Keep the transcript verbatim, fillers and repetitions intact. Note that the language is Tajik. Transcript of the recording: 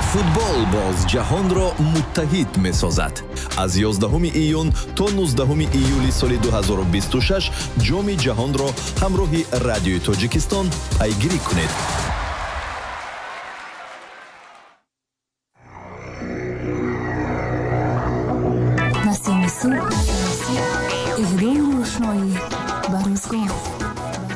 футбол боз ҷаҳонро муттаҳид месозад. Аз ёздаҳуми июн то нуздаҳуми июли соли ду ҳазору бисту шаш ҷоми ҷаҳонро ҳамроҳи радиои Тоҷикистон пайгирӣ кунед. Насими субҳ, иҳдои рӯшноӣ ба рӯзгор.